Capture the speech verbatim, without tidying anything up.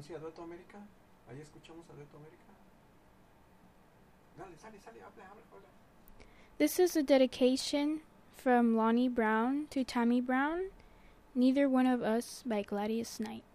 anuncia Dueto América. Ahí escuchamos a Dueto América. Dale, sale, sale, habla, habla, habla. This is a dedication from Lonnie Brown to Tammy Brown, Neither One of Us by Gladys Knight.